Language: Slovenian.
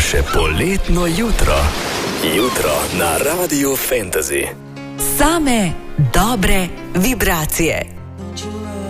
Vaše poletno jutro. Jutro na Radiu Fantasy. Same dobre vibracije.